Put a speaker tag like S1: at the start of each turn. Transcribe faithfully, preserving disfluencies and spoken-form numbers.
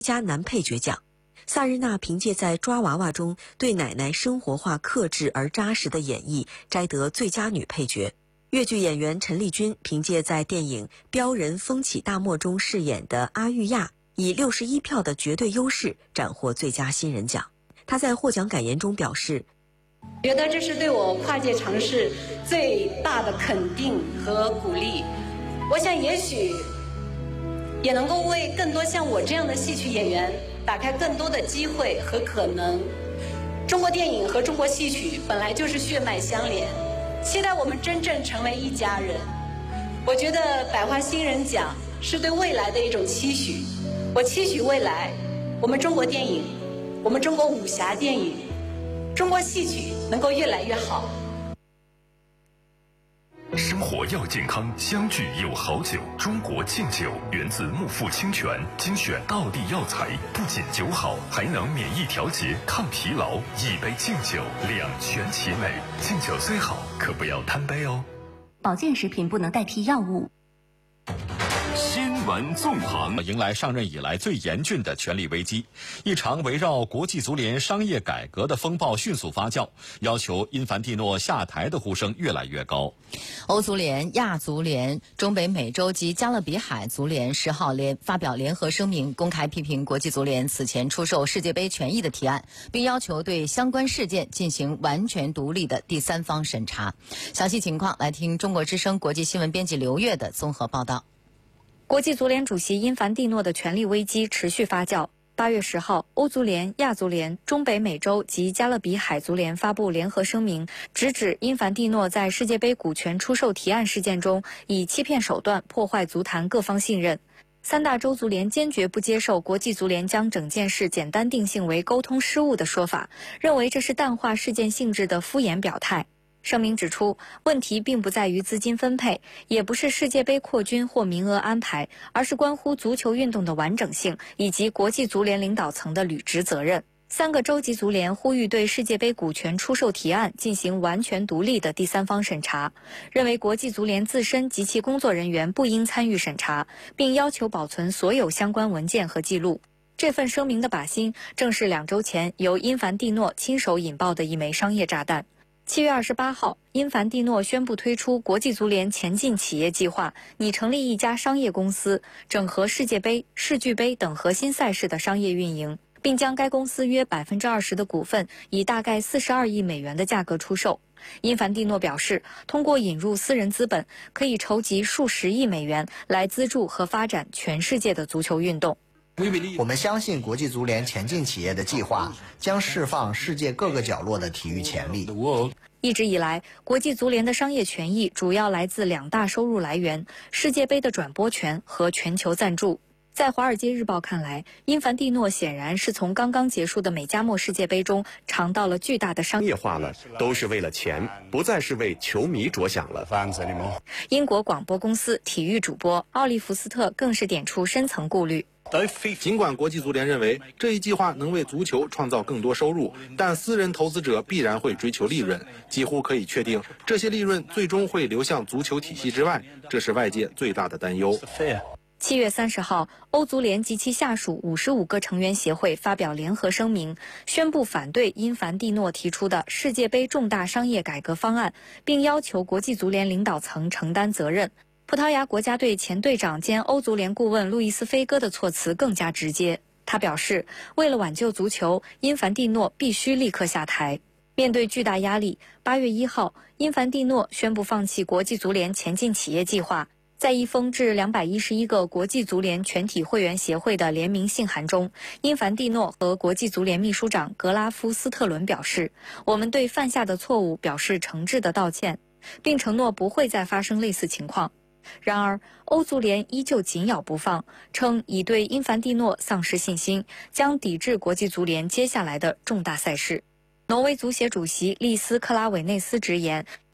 S1: 佳男配角奖。萨日娜凭借在《抓娃娃》中对奶奶生活化、克制而扎实的演绎，摘得最佳女配角。粤剧演员陈丽君凭借在电影《飙人风起大漠》中饰演的阿玉亚，以六十一票的绝对优势斩获最佳新人奖。她在获奖感言中表示，
S2: 觉得这是对我跨界尝试最大的肯定和鼓励。我想也许也能够为更多像我这样的戏曲演员打开更多的机会和可能。中国电影和中国戏曲本来就是血脉相连，期待我们真正成为一家人。我觉得百花新人奖是对未来的一种期许，我期许未来我们中国电影，我们中国武侠电影，中国戏曲能够越来越好。
S3: 生活要健康，相聚有好酒。中国敬酒源自木富清泉，精选道地药材，不仅酒好，还能免疫调节、抗疲劳。一杯敬酒，两全其美。敬酒虽好，可不要贪杯哦。
S4: 保健食品不能代替药物。
S3: 新闻纵横
S5: 迎来上任以来最严峻的权力危机，一场围绕国际足联商业改革的风暴迅速发酵，要求因凡蒂诺下台的呼声越来越高。
S6: 欧足联、亚足联、中北美洲及加勒比海足联十号联发表联合声明，公开批评国际足联此前出售世界杯权益的提案，并要求对相关事件进行完全独立的第三方审查。详细情况来听中国之声国际新闻编辑刘越的综合报道。
S7: 国际足联主席因凡蒂诺的权力危机持续发酵。八月十号，欧足联、亚足联、中北美洲及加勒比海足联发布联合声明，直指因凡蒂诺在世界杯股权出售提案事件中以欺骗手段破坏足坛各方信任。三大洲足联坚决不接受国际足联将整件事简单定性为沟通失误的说法，认为这是淡化事件性质的敷衍表态。声明指出，问题并不在于资金分配，也不是世界杯扩军或名额安排，而是关乎足球运动的完整性以及国际足联领导层的履职责任。三个洲际足联呼吁对世界杯股权出售提案进行完全独立的第三方审查，认为国际足联自身及其工作人员不应参与审查，并要求保存所有相关文件和记录。这份声明的靶心正是两周前由因凡蒂诺亲手引爆的一枚商业炸弹。七月二十八号，因凡蒂诺宣布推出国际足联前进企业计划，拟成立一家商业公司，整合世界杯、世俱杯等核心赛事的商业运营，并将该公司约百分之二十的股份以大概四十二亿美元的价格出售。因凡蒂诺表示，通过引入私人资本，可以筹集数十亿美元来资助和发展全世界的足球运动。
S8: 我们相信国际足联前进企业的计划将释放世界各个角落的体育潜力。
S7: 一直以来，国际足联的商业权益主要来自两大收入来源：世界杯的转播权和全球赞助。在《华尔街日报》看来，因凡蒂诺显然是从刚刚结束的美加墨世界杯中尝到了巨大的商
S9: 业化了，都是为了钱，不再是为球迷着想了。
S7: 英国广播公司体育主播奥利弗斯特更是点出深层顾虑。
S10: 尽管国际足联认为这一计划能为足球创造更多收入，但私人投资者必然会追求利润，几乎可以确定这些利润最终会流向足球体系之外，这是外界最大的担忧。
S7: 七月三十号，欧足联及其下属五十五个成员协会发表联合声明，宣布反对因凡蒂诺提出的世界杯重大商业改革方案，并要求国际足联领导层承担责任。葡萄牙国家队前队长兼欧足联顾问路易斯·菲戈的措辞更加直接，他表示，为了挽救足球，因凡蒂诺必须立刻下台。面对巨大压力，八月一号，因凡蒂诺宣布放弃国际足联前进企业计划。在一封致两百一十一个国际足联全体会员协会的联名信函中，因凡蒂诺和国际足联秘书长格拉夫斯特伦表示，我们对犯下的错误表示诚挚的道歉，并承诺不会再发生类似情况。然而，欧足联依旧紧咬不放，称已对因凡蒂诺丧失信心，将抵制国际足联接下来的重大赛事。挪威足协主席利斯克拉韦内斯直言，